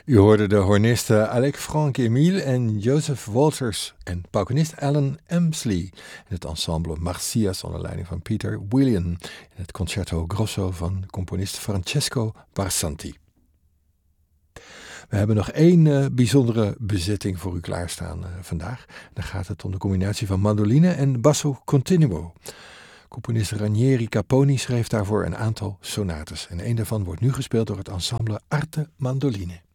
U hoorde de hornisten Alec Franck-Emile en Joseph Walters en paukenist Alan Emsley in het ensemble Marsyas onder leiding van Peter William in het Concerto Grosso van componist Francesco Barsanti. We hebben nog één bijzondere bezetting voor u klaarstaan vandaag. Dan gaat het om de combinatie van mandoline en basso continuo. Componist Ranieri Caponi schreef daarvoor een aantal sonates en een daarvan wordt nu gespeeld door het ensemble Arte Mandoline.